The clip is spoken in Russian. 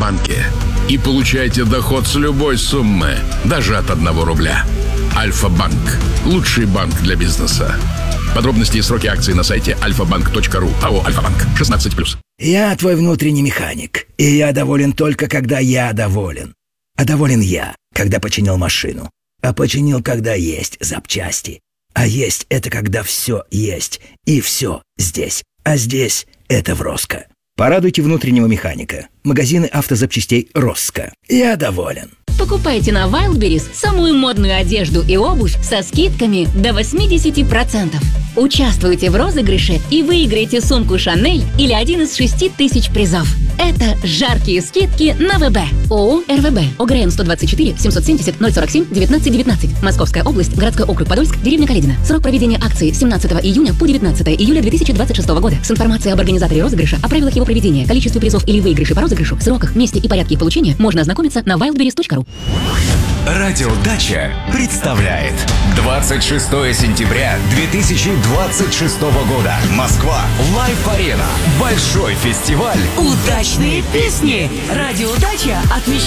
Альфа-банке и получайте доход с любой суммы, даже от 1 рубля. Альфа-банк – лучший банк для бизнеса. Подробности и сроки акций на сайте alfabank.ru. АО «Альфа-банк». 16+. Я твой внутренний механик, и я доволен только, когда я доволен. А доволен я, когда починил машину. А починил, когда есть запчасти. А есть — это когда все есть, и все здесь. А здесь — это в Роско. Порадуйте внутреннего механика. Магазины автозапчастей Роско. Я доволен. Покупайте на Wildberries самую модную одежду и обувь со скидками до 80%. Участвуйте в розыгрыше и выиграйте сумку Шанель или один из 6000 призов. Это жаркие скидки на ВБ. ООО «РВБ». ОГРН 124 770 047 1919. Московская область, городской округ Подольск, деревня Каледино. Срок проведения акции 17 июня по 19 июля 2026 года. С информацией об организаторе розыгрыша, о правилах его проведения, количестве призов или выигрыше по розыгрышу, сроках, месте и порядке их получения можно ознакомиться на wildberries.ru. Радиодача представляет 26 сентября 2026 года. Москва. Лайв-арена. Большой фестиваль. Удачные песни. Радиодача отмечает